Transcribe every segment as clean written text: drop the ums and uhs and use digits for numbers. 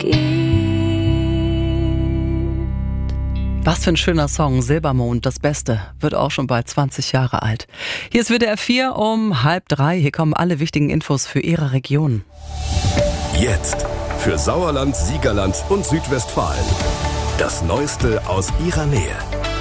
Was für ein schöner Song, Silbermond, das Beste, wird auch schon bald 20 Jahre alt. Hier ist WDR 4 um 2:30. Hier kommen alle wichtigen Infos für Ihre Region. Jetzt für Sauerland, Siegerland und Südwestfalen. Das Neueste aus Ihrer Nähe.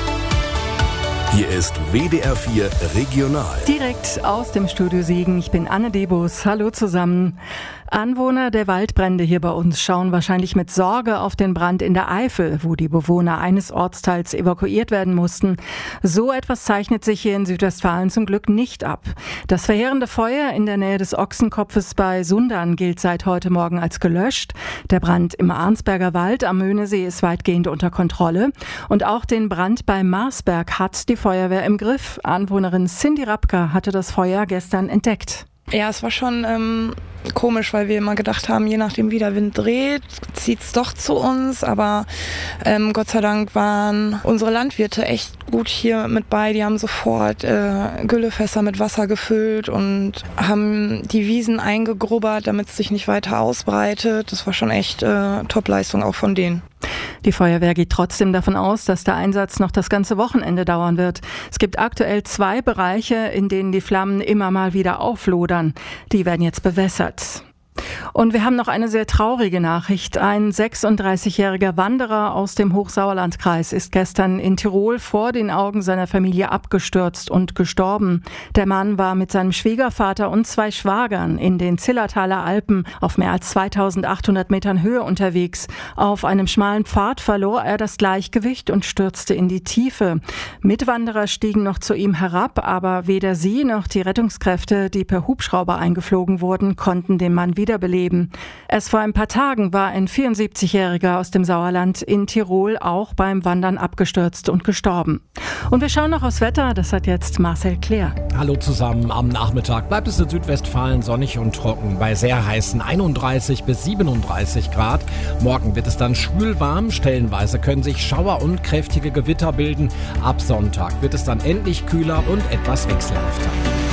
Hier ist WDR 4 Regional. Direkt aus dem Studio Siegen. Ich bin Anne Debus. Hallo zusammen. Anwohner der Waldbrände hier bei uns schauen wahrscheinlich mit Sorge auf den Brand in der Eifel, wo die Bewohner eines Ortsteils evakuiert werden mussten. So etwas zeichnet sich hier in Südwestfalen zum Glück nicht ab. Das verheerende Feuer in der Nähe des Ochsenkopfes bei Sundern gilt seit heute Morgen als gelöscht. Der Brand im Arnsberger Wald am Möhnesee ist weitgehend unter Kontrolle. Und auch den Brand bei Marsberg hat die Feuerwehr im Griff. Anwohnerin Cindy Rapka hatte das Feuer gestern entdeckt. Ja, es war schon komisch, weil wir immer gedacht haben, je nachdem wie der Wind dreht, zieht's doch zu uns. Aber Gott sei Dank waren unsere Landwirte echt gut hier mit bei. Die haben sofort Güllefässer mit Wasser gefüllt und haben die Wiesen eingegrubbert, damit es sich nicht weiter ausbreitet. Das war schon echt Topleistung auch von denen. Die Feuerwehr geht trotzdem davon aus, dass der Einsatz noch das ganze Wochenende dauern wird. Es gibt aktuell 2 Bereiche, in denen die Flammen immer mal wieder auflodern. Die werden jetzt bewässert. Und wir haben noch eine sehr traurige Nachricht. Ein 36-jähriger Wanderer aus dem Hochsauerlandkreis ist gestern in Tirol vor den Augen seiner Familie abgestürzt und gestorben. Der Mann war mit seinem Schwiegervater und 2 Schwagern in den Zillertaler Alpen auf mehr als 2800 Metern Höhe unterwegs. Auf einem schmalen Pfad verlor er das Gleichgewicht und stürzte in die Tiefe. Mitwanderer stiegen noch zu ihm herab, aber weder sie noch die Rettungskräfte, die per Hubschrauber eingeflogen wurden, konnten den Mann wiederbeleben. Erst vor ein paar Tagen war ein 74-Jähriger aus dem Sauerland in Tirol auch beim Wandern abgestürzt und gestorben. Und wir schauen noch aufs Wetter, das hat jetzt Marcel Claire. Hallo zusammen, am Nachmittag bleibt es in Südwestfalen sonnig und trocken bei sehr heißen 31 bis 37 Grad. Morgen wird es dann schwül warm, stellenweise können sich Schauer und kräftige Gewitter bilden. Ab Sonntag wird es dann endlich kühler und etwas wechselhafter.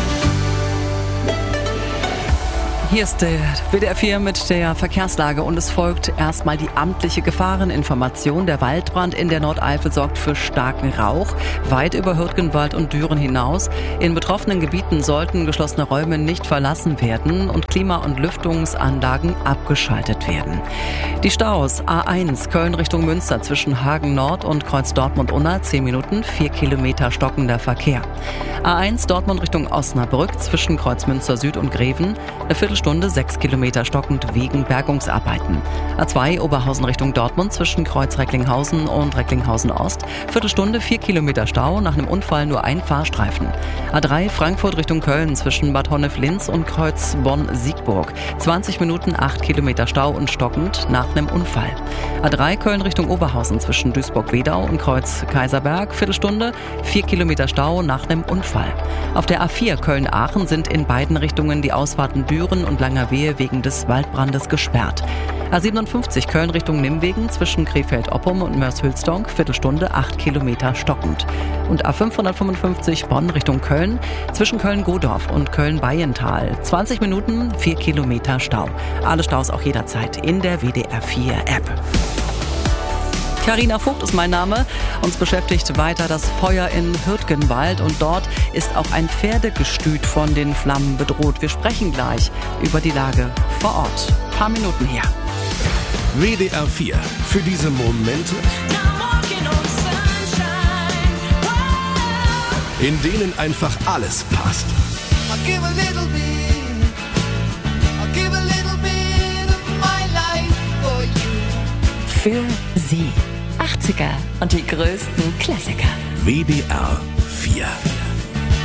Hier ist der WDR 4 mit der Verkehrslage und es folgt erstmal die amtliche Gefahreninformation. Der Waldbrand in der Nordeifel sorgt für starken Rauch, weit über Hürtgenwald und Düren hinaus. In betroffenen Gebieten sollten geschlossene Räume nicht verlassen werden und Klima- und Lüftungsanlagen abgeschaltet werden. Die Staus A1 Köln Richtung Münster zwischen Hagen Nord und Kreuz Dortmund-Unna 10 Minuten, 4 Kilometer stockender Verkehr. A1 Dortmund Richtung Osnabrück zwischen Kreuz Münster Süd und Greven, eine Viertelstunde 6 Kilometer stockend wegen Bergungsarbeiten. A2 Oberhausen Richtung Dortmund zwischen Kreuz Recklinghausen und Recklinghausen Ost, Viertelstunde 4 Kilometer Stau, nach einem Unfall nur ein Fahrstreifen. A3 Frankfurt Richtung Köln zwischen Bad Honnef-Linz und Kreuz Bonn-Siegburg, 20 Minuten 8 Kilometer Stau und stockend nach einem Unfall. A3 Köln Richtung Oberhausen zwischen Duisburg-Wedau und Kreuz Kaiserberg, Viertelstunde 4 Kilometer Stau nach einem Unfall. Auf der A4 Köln-Aachen sind in beiden Richtungen die Ausfahrten Düren und Langerwehe wegen des Waldbrandes gesperrt. A57 Köln Richtung Nimwegen zwischen Krefeld-Oppum und Mörs-Hülsdonk, Viertelstunde 8 Kilometer stockend. Und A555 Bonn Richtung Köln zwischen Köln-Godorf und Köln-Baiental, 20 Minuten, 4 Kilometer Stau. Alle Staus auch jederzeit in der WDR 4 App. Carina Vogt ist mein Name. Uns beschäftigt weiter das Feuer in Hürtgenwald und dort ist auch ein Pferdegestüt von den Flammen bedroht. Wir sprechen gleich über die Lage vor Ort. Ein paar Minuten her. WDR 4 für diese Momente, in denen einfach alles passt. Für Sie. 80er und die größten Klassiker. WDR 4.